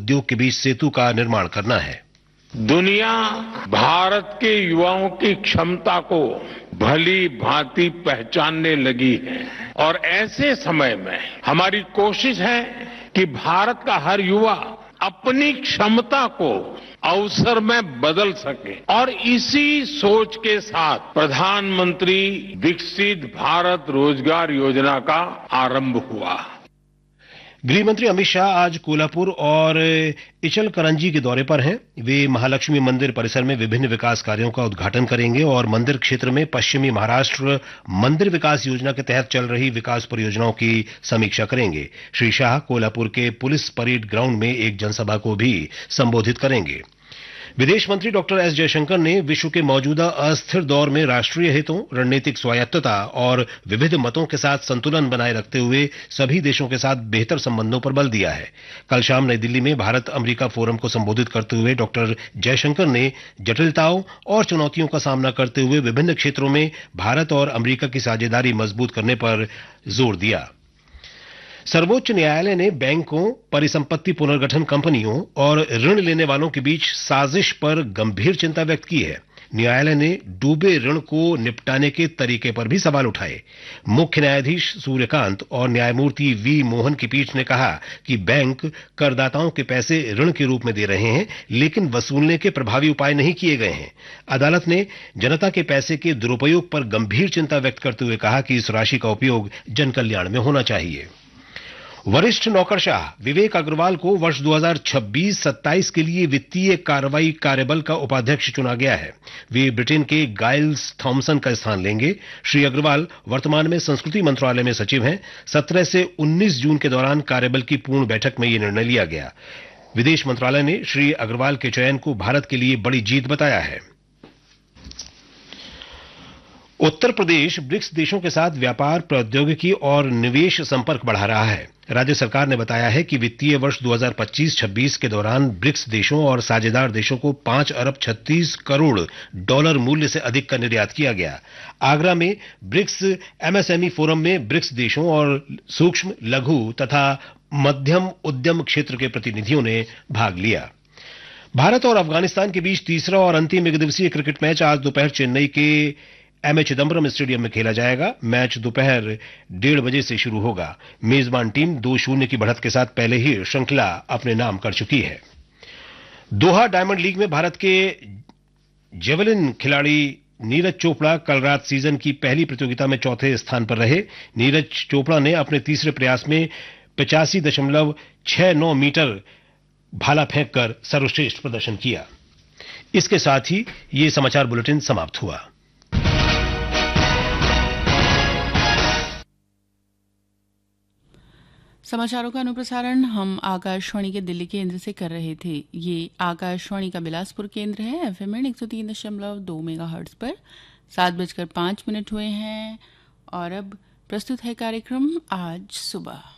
उद्योग के बीच सेतु का निर्माण करना है। दुनिया भारत के युवाओं की क्षमता को भली भांति पहचानने लगी है और ऐसे समय में हमारी कोशिश है कि भारत का हर युवा अपनी क्षमता को अवसर में बदल सके और इसी सोच के साथ प्रधानमंत्री विकसित भारत रोजगार योजना का आरंभ हुआ। गृह मंत्री अमित शाह आज कोल्हापुर और इचलकरंजी के दौरे पर हैं। वे महालक्ष्मी मंदिर परिसर में विभिन्न विकास कार्यों का उद्घाटन करेंगे और मंदिर क्षेत्र में पश्चिमी महाराष्ट्र मंदिर विकास योजना के तहत चल रही विकास परियोजनाओं की समीक्षा करेंगे। श्री शाह कोल्हापुर के पुलिस परेड ग्राउंड में एक जनसभा को भी संबोधित करेंगे। विदेश मंत्री डॉक्टर एस जयशंकर ने विश्व के मौजूदा अस्थिर दौर में राष्ट्रीय हितों, रणनीतिक स्वायत्तता और विविध मतों के साथ संतुलन बनाए रखते हुए सभी देशों के साथ बेहतर संबंधों पर बल दिया है। कल शाम नई दिल्ली में भारत अमेरिका फोरम को संबोधित करते हुए डॉक्टर जयशंकर ने जटिलताओं और चुनौतियों का सामना करते हुए विभिन्न क्षेत्रों में भारत और अमेरिका की साझेदारी मजबूत करने पर जोर दिया। सर्वोच्च न्यायालय ने बैंकों, परिसंपत्ति पुनर्गठन कंपनियों और ऋण लेने वालों के बीच साजिश पर गंभीर चिंता व्यक्त की है। न्यायालय ने डूबे ऋण को निपटाने के तरीके पर भी सवाल उठाए। मुख्य न्यायाधीश सूर्यकांत और न्यायमूर्ति वी मोहन की पीठ ने कहा कि बैंक करदाताओं के पैसे ऋण के रूप में दे रहे हैं, लेकिन वसूलने के प्रभावी उपाय नहीं किए गए हैं। अदालत ने जनता के पैसे के दुरुपयोग पर गंभीर चिंता व्यक्त करते हुए कहा कि इस राशि का उपयोग जनकल्याण में होना चाहिए। वरिष्ठ नौकरशाह विवेक अग्रवाल को वर्ष 2026-27 के लिए वित्तीय कार्रवाई कार्यबल का उपाध्यक्ष चुना गया है। वे ब्रिटेन के गाइल्स थॉमसन का स्थान लेंगे। श्री अग्रवाल वर्तमान में संस्कृति मंत्रालय में सचिव हैं। 17 से 19 जून के दौरान कार्यबल की पूर्ण बैठक में यह निर्णय लिया गया। विदेश मंत्रालय ने श्री अग्रवाल के चयन को भारत के लिए बड़ी जीत बताया है। उत्तर प्रदेश ब्रिक्स देशों के साथ व्यापार, प्रौद्योगिकी और निवेश संपर्क बढ़ा रहा है। राज्य सरकार ने बताया है कि वित्तीय वर्ष 2025-26 के दौरान ब्रिक्स देशों और साझेदार देशों को 5 अरब 36 करोड़ डॉलर मूल्य से अधिक का निर्यात किया गया। आगरा में ब्रिक्स एमएसएमई फोरम में ब्रिक्स देशों और सूक्ष्म, लघु तथा मध्यम उद्यम क्षेत्र के प्रतिनिधियों ने भाग लिया। भारत और अफगानिस्तान के बीच तीसरा और अंतिम एकदिवसीय क्रिकेट मैच आज दोपहर चेन्नई के एमए चिदंबरम स्टेडियम में खेला जाएगा। मैच दोपहर 1:30 बजे से शुरू होगा। मेजबान टीम 2-0 की बढ़त के साथ पहले ही श्रृंखला अपने नाम कर चुकी है। दोहा डायमंड लीग में भारत के जेवलिन खिलाड़ी नीरज चोपड़ा कल रात सीजन की पहली प्रतियोगिता में चौथे स्थान पर रहे। नीरज चोपड़ा ने अपने तीसरे प्रयास में 85.69 मीटर भाला फेंक कर सर्वश्रेष्ठ प्रदर्शन किया। इसके साथ ही ये समाचार बुलेटिन समाप्त हुआ। समाचारों का अनुप्रसारण हम आकाशवाणी के दिल्ली केंद्र से कर रहे थे। ये आकाशवाणी का बिलासपुर केंद्र है। एफएम 103.2 मेगाहर्ट्ज पर 7:05 हुए हैं और अब प्रस्तुत है कार्यक्रम आज सुबह।